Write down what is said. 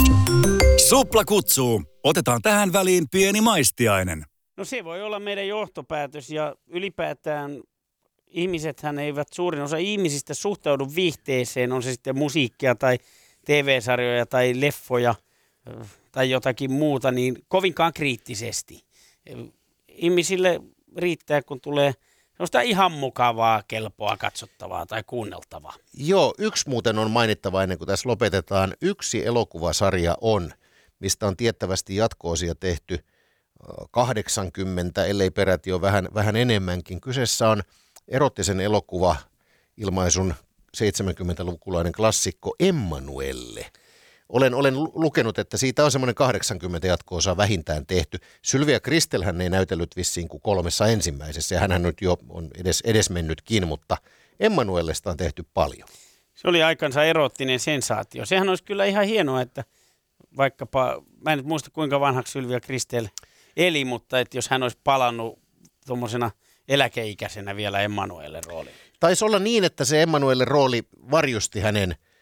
Supla kutsuu. Otetaan tähän väliin pieni maistiainen. No se voi olla meidän johtopäätös ja ylipäätään ihmisethän eivät, suurin osa ihmisistä suhtaudu viihteeseen, on se sitten musiikkia tai TV-sarjoja tai leffoja tai jotakin muuta, niin kovinkaan kriittisesti. Ihmisille riittää, kun tulee sellaista ihan mukavaa, kelpoa, katsottavaa tai kuunneltavaa. Joo, yksi muuten on mainittava ennen kuin tässä lopetetaan. Yksi elokuvasarja on, mistä on tiettävästi jatko-osia tehty 80, ellei peräti jo vähän enemmänkin. Kyseessä on erottisen elokuva ilmaisun 70-lukulainen klassikko Emmanuelle. Olen lukenut, että siitä on semmoinen 80 jatko-osaa vähintään tehty. Sylvia Kristelhän ei näytellyt vissiin kuin 3 ensimmäisessä, ja hänhän nyt jo on edesmennytkin, mutta Emmanuellesta on tehty paljon. Se oli aikansa erottinen sensaatio. Sehän olisi kyllä ihan hienoa, että vaikkapa, mä en nyt muista kuinka vanhaksi Sylvia Kristel eli, mutta että jos hän olisi palannut tuommoisena eläkeikäisenä vielä Emmanuellen rooliin. Taisi olla niin, että se Emmanuellen rooli varjusti hänen